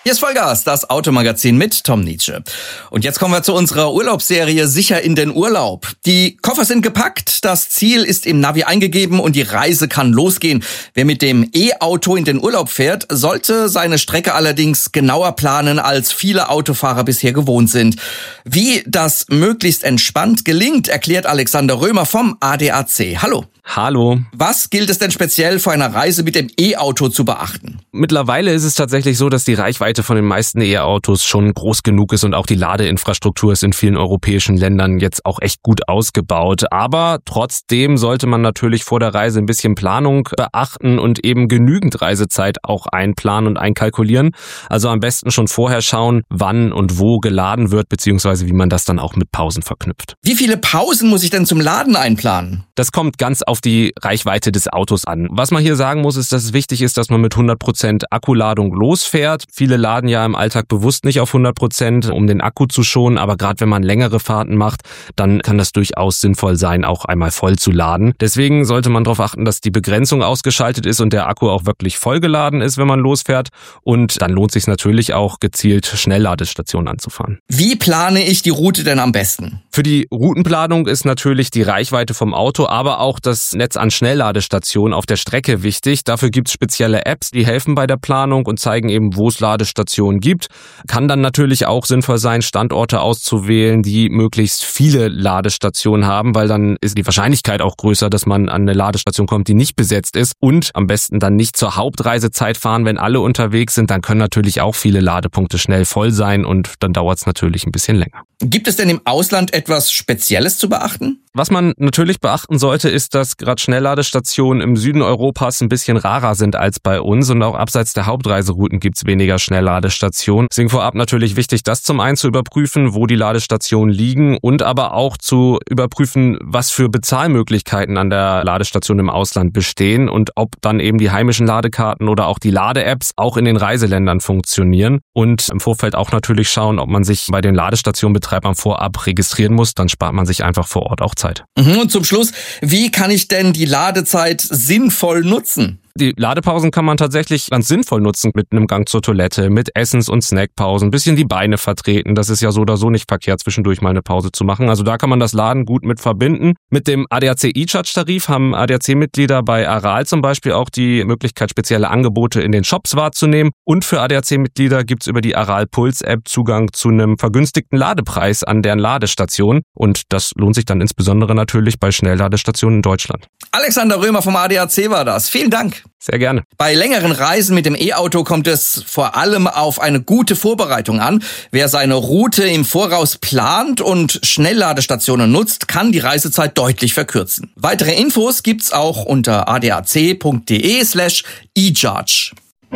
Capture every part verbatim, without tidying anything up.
Hier ist Vollgas, das Automagazin mit Tom Nietzsche. Und jetzt kommen wir zu unserer Urlaubsserie Sicher in den Urlaub. Die Koffer sind gepackt, das Ziel ist im Navi eingegeben und die Reise kann losgehen. Wer mit dem E-Auto in den Urlaub fährt, sollte seine Strecke allerdings genauer planen, als viele Autofahrer bisher gewohnt sind. Wie das möglichst entspannt gelingt, erklärt Alexander Römer vom A D A C. Hallo. Hallo. Was gilt es denn speziell vor einer Reise mit dem E-Auto zu beachten? Mittlerweile ist es tatsächlich so, dass die Reichweite von den meisten E-Autos schon groß genug ist und auch die Ladeinfrastruktur ist in vielen europäischen Ländern jetzt auch echt gut ausgebaut. Aber trotzdem sollte man natürlich vor der Reise ein bisschen Planung beachten und eben genügend Reisezeit auch einplanen und einkalkulieren. Also am besten schon vorher schauen, wann und wo geladen wird, beziehungsweise wie man das dann auch mit Pausen verknüpft. Wie viele Pausen muss ich denn zum Laden einplanen? Das kommt ganz auf die Reichweite des Autos an. Was man hier sagen muss, ist, dass es wichtig ist, dass man mit hundert Prozent Akkuladung losfährt. Viele laden ja im Alltag bewusst nicht auf hundert Prozent, um den Akku zu schonen, aber gerade wenn man längere Fahrten macht, dann kann das durchaus sinnvoll sein, auch einmal voll zu laden. Deswegen sollte man darauf achten, dass die Begrenzung ausgeschaltet ist und der Akku auch wirklich vollgeladen ist, wenn man losfährt. Und dann lohnt es sich natürlich auch, gezielt Schnellladestationen anzufahren. Wie plane ich die Route denn am besten? Für die Routenplanung ist natürlich die Reichweite vom Auto, aber auch das Netz an Schnellladestationen auf der Strecke wichtig. Dafür gibt es spezielle Apps, die helfen bei der Planung und zeigen eben, wo es Ladestationen gibt. Kann dann natürlich auch sinnvoll sein, Standorte auszuwählen, die möglichst viele Ladestationen haben, weil dann ist die Wahrscheinlichkeit auch größer, dass man an eine Ladestation kommt, die nicht besetzt ist. Und am besten dann nicht zur Hauptreisezeit fahren, wenn alle unterwegs sind. Dann können natürlich auch viele Ladepunkte schnell voll sein und dann dauert es natürlich ein bisschen länger. Gibt es denn im Ausland etwas Spezielles zu beachten? Was man natürlich beachten sollte, ist, dass gerade Schnellladestationen im Süden Europas ein bisschen rarer sind als bei uns und auch abseits der Hauptreiserouten gibt es weniger Schnellladestationen. Deswegen vorab natürlich wichtig, das zum einen zu überprüfen, wo die Ladestationen liegen und aber auch zu überprüfen, was für Bezahlmöglichkeiten an der Ladestation im Ausland bestehen und ob dann eben die heimischen Ladekarten oder auch die Lade-Apps auch in den Reiseländern funktionieren und im Vorfeld auch natürlich schauen, ob man sich bei den Ladestationenbetreibern vorab registrieren muss, dann spart man sich einfach vor Ort auch Zeit. Und zum Schluss, wie kann ich denn die Ladezeit sinnvoll nutzen? Die Ladepausen kann man tatsächlich ganz sinnvoll nutzen mit einem Gang zur Toilette, mit Essens- und Snackpausen, ein bisschen die Beine vertreten. Das ist ja so oder so nicht verkehrt, zwischendurch mal eine Pause zu machen. Also da kann man das Laden gut mit verbinden. Mit dem A D A C eCharge-Tarif haben A D A C-Mitglieder bei Aral zum Beispiel auch die Möglichkeit, spezielle Angebote in den Shops wahrzunehmen. Und für A D A C-Mitglieder gibt's über die Aral Puls-App Zugang zu einem vergünstigten Ladepreis an deren Ladestation. Und das lohnt sich dann insbesondere natürlich bei Schnellladestationen in Deutschland. Alexander Römer vom A D A C war das. Vielen Dank. Sehr gerne. Bei längeren Reisen mit dem E-Auto kommt es vor allem auf eine gute Vorbereitung an. Wer seine Route im Voraus plant und Schnellladestationen nutzt, kann die Reisezeit deutlich verkürzen. Weitere Infos gibt's auch unter adac.de slash eCharge.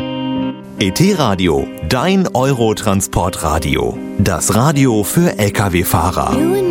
E T Radio, dein Eurotransportradio. Das Radio für L K W-Fahrer.